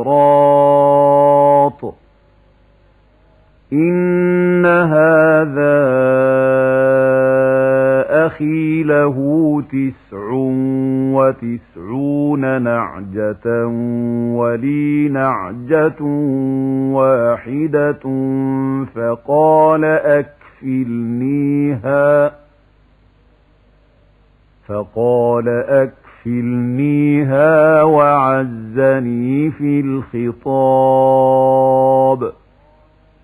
الصراط إن هذا أخي له 99 نعجة ولي نعجة واحدة فقال أكفلنيها وعزني في الخطاب